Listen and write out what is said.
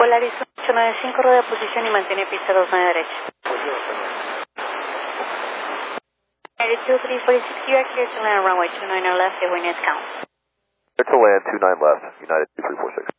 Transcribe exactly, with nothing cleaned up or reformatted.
Polaris ocho nueve cinco, rueda de posición y mantiene pista dos nueve derecha. United two three four six, you are clear to land runway two nine left, the wind is count. Clear to land two nine left, United two three four six.